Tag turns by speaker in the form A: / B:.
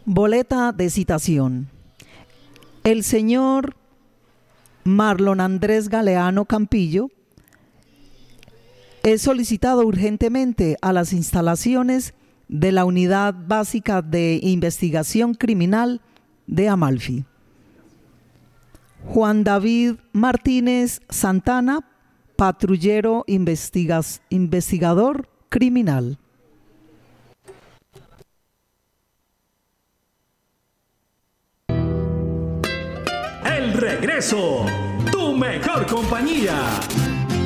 A: Boleta de citación. El señor Marlon Andrés Galeano Campillo es solicitado urgentemente a las instalaciones de la Unidad Básica de Investigación Criminal de Amalfi. Juan David Martínez Santana, patrullero investigador criminal.
B: El regreso, tu mejor compañía.